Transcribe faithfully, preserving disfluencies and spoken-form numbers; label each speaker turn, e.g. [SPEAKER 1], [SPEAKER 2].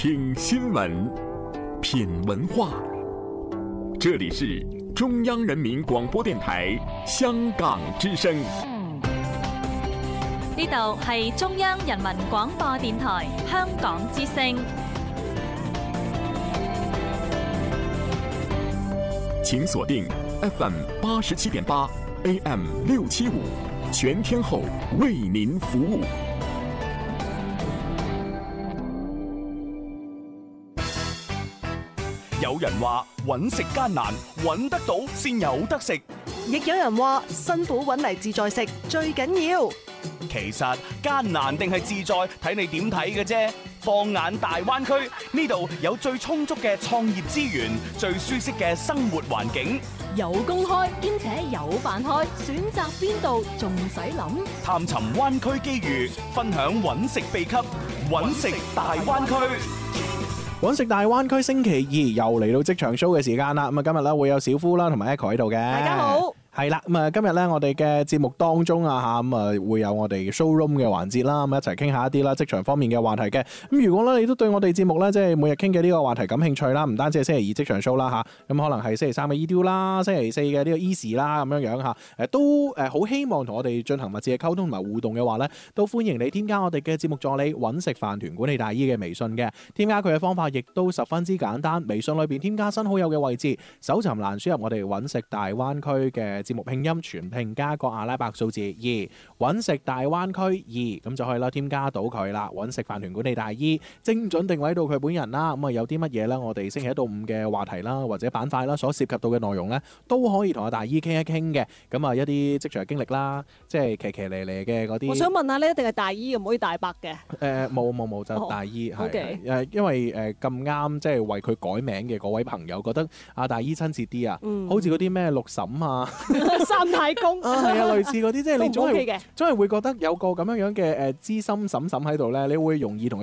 [SPEAKER 1] 听新闻，品文化。这里是中央人民廣播電台香港之聲。
[SPEAKER 2] 呢度係中央人民廣播電台香港之聲。
[SPEAKER 1] 請鎖定 F M 八十七點八 A M 六七五，全天候為您服務。
[SPEAKER 3] 有人話揾食艱難，揾得到先有得食。
[SPEAKER 4] 亦有人話辛苦揾嚟自在食最緊要。
[SPEAKER 3] 其實艱難定係自在，睇你點睇嘅啫。放眼大灣區，呢度有最充足嘅創業資源，最舒適嘅生活環境，
[SPEAKER 5] 有工開兼且有飯開，選擇邊度仲使諗？
[SPEAKER 3] 探尋灣區機遇，分享揾食秘笈，揾食大灣區。
[SPEAKER 6] 揾食大灣區星期二又嚟到職場 show 嘅時間啦，咁啊今日咧會有小夫啦同埋 Echo 喺度嘅。
[SPEAKER 4] 大家好。
[SPEAKER 6] 係啦，咁啊今日咧我哋嘅節目當中啊嚇，咁啊會有我哋 showroom 嘅環節啦，咁一齊傾下一啲啦職場方面嘅話題嘅。咁如果咧你都對我哋節目咧即係每日傾嘅呢個話題感興趣啦，唔單止係星期二職場 show 啦嚇，咁可能係星期三嘅 E D U 啦，星期四嘅呢個 Easy 啦咁樣樣嚇，誒都誒好希望同我哋進行密切嘅溝通同埋互動嘅話咧，都歡迎你添加我哋嘅節目助理揾食飯團管理大姨嘅微信嘅。添加佢嘅方法亦都十分之簡單，微信裏邊添加新好友嘅位置，搜尋欄輸入我哋揾食大灣區嘅節目拼音全拼加個阿拉伯數字二，揾食大灣區二，咁就可以啦，添加到佢啦。揾食飯團管理大姨，精準定位到佢本人啦。咁啊有啲乜嘢啦，我哋星期一到五嘅話題啦，或者板塊啦，所涉及到嘅內容咧，都可以同阿大姨傾一傾嘅。咁啊一啲職場經歷啦，即係騎騎咧咧嘅嗰啲。
[SPEAKER 4] 我想問下咧，一定係大姨唔可以大伯嘅？
[SPEAKER 6] 誒冇冇冇就大姨係
[SPEAKER 4] 誒，
[SPEAKER 6] 因為誒咁啱即係為佢改名嘅嗰位朋友覺得阿大姨親切啲啊，
[SPEAKER 4] 嗯、
[SPEAKER 6] 好似嗰啲咩六嬸啊。
[SPEAKER 4] 三太公
[SPEAKER 6] 啊，係啊，類似嗰啲，即係你總係
[SPEAKER 4] OK 嘅，
[SPEAKER 6] 總係會覺得有個咁樣樣嘅誒資深嬸嬸喺度咧，你會容易同